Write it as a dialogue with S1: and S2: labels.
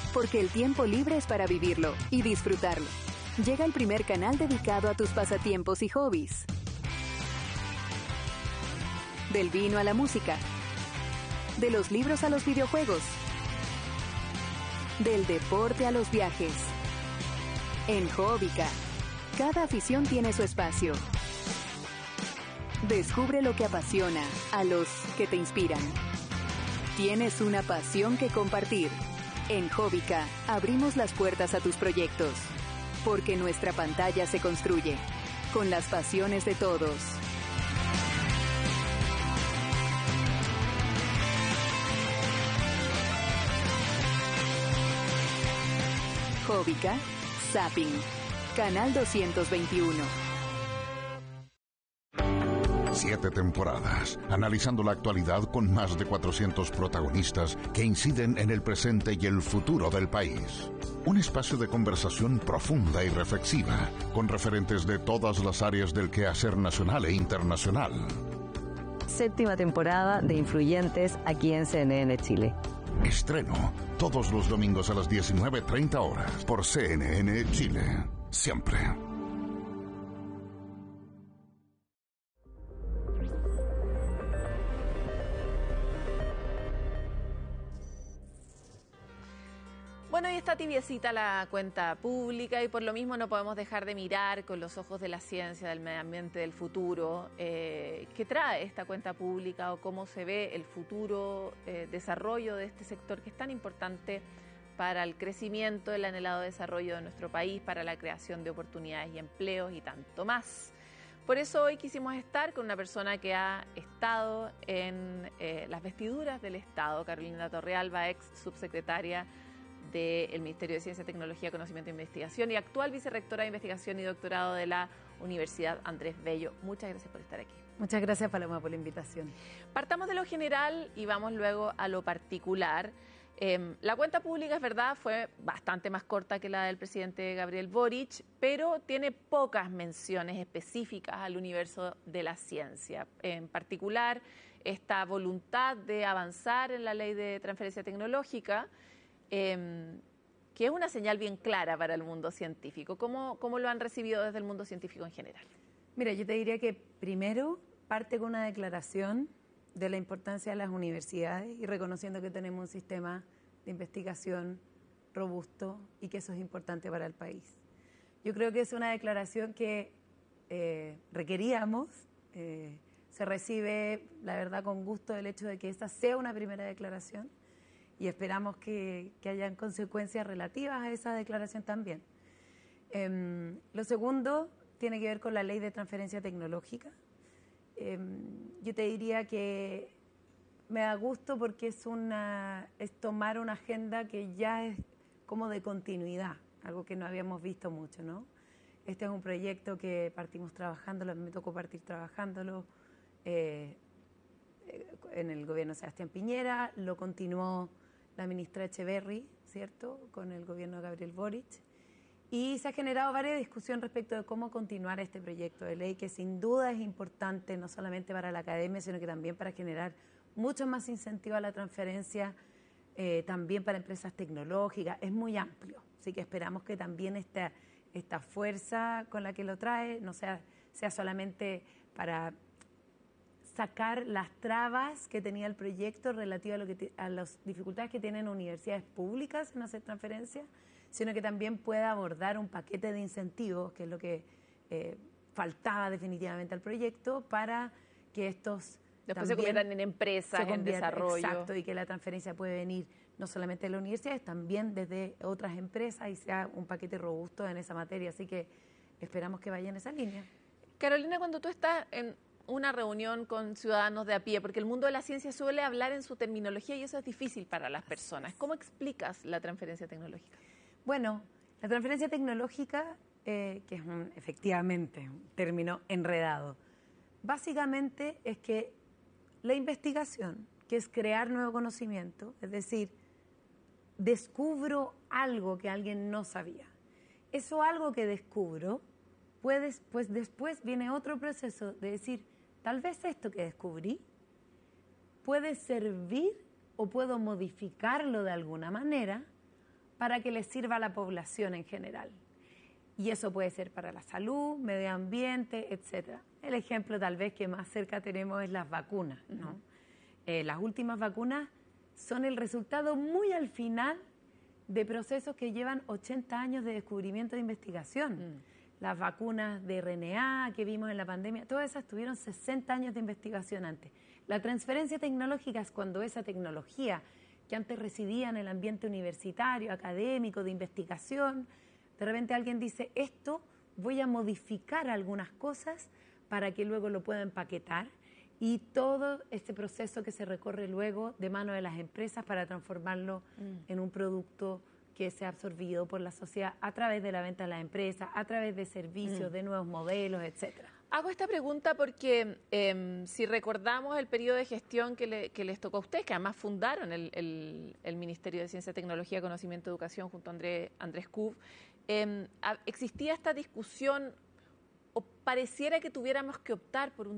S1: porque el tiempo libre es para vivirlo y disfrutarlo. Llega el primer canal dedicado a tus pasatiempos y hobbies. Del vino a la música. De los libros a los videojuegos. Del deporte a los viajes. En Hobbica, cada afición tiene su espacio. Descubre lo que apasiona a los que te inspiran. Tienes una pasión que compartir. En Hobbica abrimos las puertas a tus proyectos, porque nuestra pantalla se construye con las pasiones de todos. Hobbica, Zapping, Canal 221.
S2: 7 temporadas, analizando la actualidad con más de 400 protagonistas que inciden en el presente y el futuro del país. Un espacio de conversación profunda y reflexiva, con referentes de todas las áreas del quehacer nacional e internacional.
S3: 7ª temporada de Influyentes aquí en CNN Chile.
S2: Estreno todos los domingos a las 19:30 horas por CNN Chile. Siempre.
S4: Bueno, y está tibiecita la cuenta pública y por lo mismo no podemos dejar de mirar con los ojos de la ciencia, del medio ambiente, del futuro, qué trae esta cuenta pública o cómo se ve el futuro desarrollo de este sector que es tan importante para el crecimiento, el anhelado desarrollo de nuestro país, para la creación de oportunidades y empleos y tanto más. Por eso hoy quisimos estar con una persona que ha estado en las vestiduras del Estado, Carolina Torrealba, ex subsecretaria del Ministerio de Ciencia, Tecnología, Conocimiento e Investigación y actual vicerrectora de Investigación y Doctorado de la Universidad Andrés Bello. Muchas gracias por estar aquí.
S5: Muchas gracias, Paloma, por la invitación.
S4: Partamos de lo general y vamos luego a lo particular. La cuenta pública, es verdad, fue bastante más corta que la del presidente Gabriel Boric, pero tiene pocas menciones específicas al universo de la ciencia. En particular, esta voluntad de avanzar en la ley de transferencia tecnológica, que es una señal bien clara para el mundo científico. ¿Cómo lo han recibido desde el mundo científico en general?
S5: Mira, yo te diría que primero parte con una declaración de la importancia de las universidades y reconociendo que tenemos un sistema de investigación robusto y que eso es importante para el país. Yo creo que es una declaración que requeríamos. Se recibe, la verdad, con gusto el hecho de que esta sea una primera declaración. Y esperamos que hayan consecuencias relativas a esa declaración también. Lo segundo tiene que ver con la ley de transferencia tecnológica. Yo te diría que me da gusto porque es tomar una agenda que ya es como de continuidad, algo que no habíamos visto mucho, ¿no? Este es un proyecto que partimos trabajándolo, a mí me tocó partir trabajándolo en el gobierno de Sebastián Piñera, lo continuó la ministra Echeverri, ¿cierto?, con el gobierno de Gabriel Boric, y se ha generado varias discusiones respecto de cómo continuar este proyecto de ley, que sin duda es importante no solamente para la academia, sino que también para generar mucho más incentivo a la transferencia, también para empresas tecnológicas. Es muy amplio, así que esperamos que también esta fuerza con la que lo trae no sea solamente para sacar las trabas que tenía el proyecto relativo a las dificultades que tienen universidades públicas en hacer transferencias, sino que también pueda abordar un paquete de incentivos, que es lo que faltaba definitivamente al proyecto, para que estos
S4: después se conviertan en empresas, en desarrollo.
S5: Exacto, y que la transferencia puede venir no solamente de las universidades, también desde otras empresas y sea un paquete robusto en esa materia. Así que esperamos que vaya en esa línea.
S4: Carolina, cuando tú estás en una reunión con ciudadanos de a pie, porque el mundo de la ciencia suele hablar en su terminología y eso es difícil para las personas. ¿Cómo explicas la transferencia tecnológica?
S5: Bueno, la transferencia tecnológica, que es efectivamente un término enredado, básicamente es que la investigación, que es crear nuevo conocimiento, es decir, descubro algo que alguien no sabía. Eso algo que descubro, pues después viene otro proceso de decir, tal vez esto que descubrí puede servir o puedo modificarlo de alguna manera para que les sirva a la población en general. Y eso puede ser para la salud, medio ambiente, etcétera. El ejemplo tal vez que más cerca tenemos es las vacunas, ¿no? Las últimas vacunas son el resultado muy al final de procesos que llevan 80 años de descubrimiento de investigación. Las vacunas de RNA que vimos en la pandemia, todas esas tuvieron 60 años de investigación antes. La transferencia tecnológica es cuando esa tecnología que antes residía en el ambiente universitario, académico, de investigación, de repente alguien dice, esto voy a modificar algunas cosas para que luego lo pueda empaquetar, y todo este proceso que se recorre luego de mano de las empresas para transformarlo en un producto que sea absorbido por la sociedad a través de la venta de las empresas, a través de servicios, de nuevos modelos, etcétera.
S4: Hago esta pregunta porque si recordamos el periodo de gestión que les tocó a ustedes, que además fundaron el Ministerio de Ciencia, Tecnología, Conocimiento, Educación junto a Andrés Kub, existía esta discusión, o pareciera que tuviéramos que optar por un